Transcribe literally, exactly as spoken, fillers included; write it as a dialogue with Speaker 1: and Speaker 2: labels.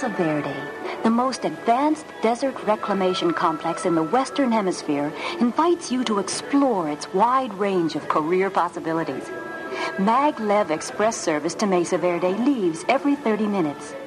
Speaker 1: Mesa Verde, the most advanced desert reclamation complex in the Western Hemisphere, invites you to explore its wide range of career possibilities. Maglev Express service to Mesa Verde leaves every thirty minutes.